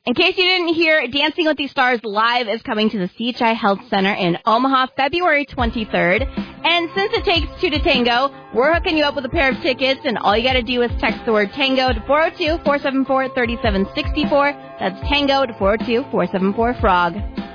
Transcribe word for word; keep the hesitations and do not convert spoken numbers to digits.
In case you didn't hear, Dancing with the Stars Live is coming to the C H I Health Center in Omaha February twenty-third. And since it takes two to tango, we're hooking you up with a pair of tickets, and all you got to do is text the word tango to four oh two, four seven four, three seven six four. That's tango to four oh two, four seven four, frog.